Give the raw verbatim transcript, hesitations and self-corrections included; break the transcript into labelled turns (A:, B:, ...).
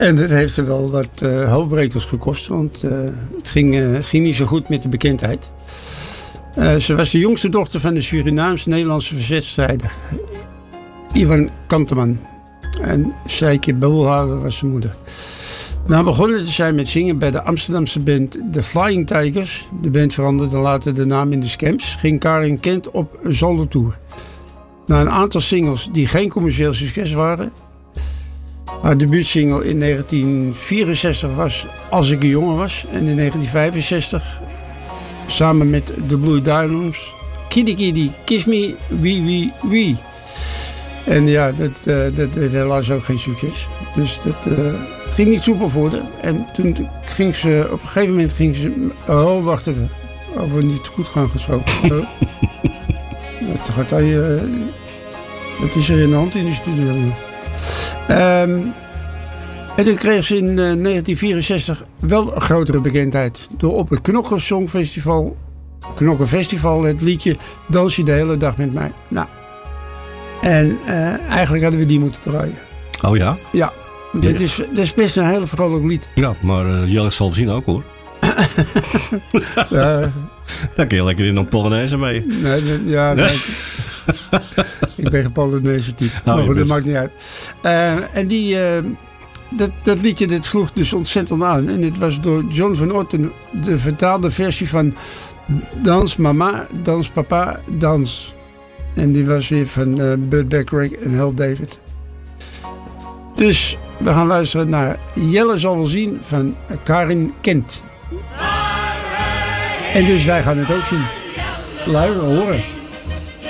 A: En dat heeft er wel wat uh, hoofdbrekers gekost, want uh, het, ging, uh, het ging niet zo goed met de bekendheid. Uh, ze was de jongste dochter van de Surinaams-Nederlandse verzetstrijder Ivan Kanteman. En Sijke Boelhouwer was zijn moeder. Nou begonnen te zijn met zingen bij de Amsterdamse band The Flying Tigers. De band veranderde later de naam in de Scamps. Ging Karin Kent op solo-tour. Na een aantal singles die geen commercieel succes waren. Haar debuutsingle in negentien vierenzestig was Als ik een jongen was. En in negentien vijfenzestig samen met de Blue Diamonds Kitty Kitty Kiss Me Wee Wee Wee. En ja, dat, uh, dat werd helaas ook geen succes. Dus dat, uh, het ging niet soepel voor haar. En toen ging ze, op een gegeven moment ging ze... Oh, wacht even. Over niet goed gaan gesproken. Oh. Dat gaat hij... Uh, dat is er in de hand in de studio. Um, en toen kreeg ze in uh, negentien vierenzestig wel een grotere bekendheid. Door op het Knokken Songfestival... Knokken Festival het liedje Dans je de hele dag met mij. Nou... En uh, eigenlijk hadden we die moeten draaien.
B: Oh ja?
A: Ja. Dit is, dit is best een heel vrolijk lied.
B: Ja, maar uh, Jelle zal zien ook hoor. uh, Dan kun je lekker in een Polonaise mee.
A: Nee, ja, nee. Ik ben geen Polonaise type. Oh, maar goed, dat maakt niet uit. Uh, en die, uh, dat, dat liedje dat sloeg dus ontzettend aan. En het was door John van Otten de vertaalde versie van Dans Mama, Dans Papa, Dans. En die was weer van uh, Burt Bacharach en Hal David. Dus we gaan luisteren naar Jelle zal wel zien van Karin Kent. En dus wij gaan het ook zien. Luisteren, horen.